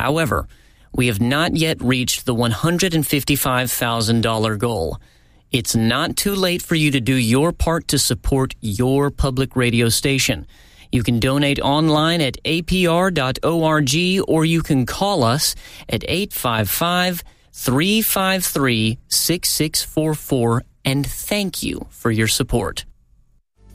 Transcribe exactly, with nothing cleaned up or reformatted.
However, we have not yet reached the one hundred fifty-five thousand dollars goal. It's not too late for you to do your part to support your public radio station. You can donate online at a p r dot org, or you can call us at eight five five, three five three, six six four four, and thank you for your support.